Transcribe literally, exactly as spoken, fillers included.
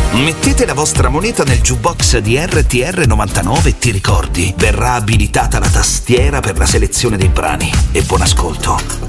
Mettete la vostra moneta nel jukebox di R T R novantanove e ti ricordi, verrà abilitata la tastiera per la selezione dei brani. E buon ascolto.